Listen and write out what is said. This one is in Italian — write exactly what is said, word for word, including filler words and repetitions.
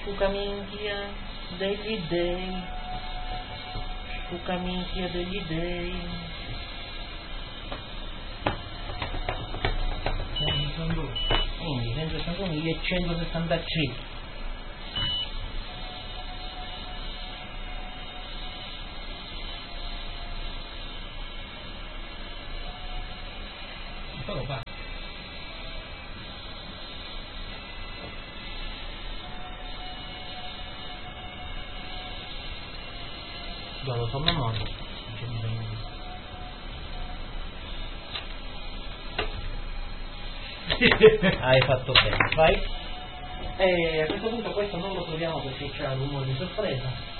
Scucaminchia degli dei, scucaminchia degli dei. Quindi centosessantadue centosessantacinque. Solo qua. Già lo so a memoria. Non c'è bisogno di... Hai fatto bene, vai. E a questo punto questo non lo proviamo perché c'è un rumore di sorpresa.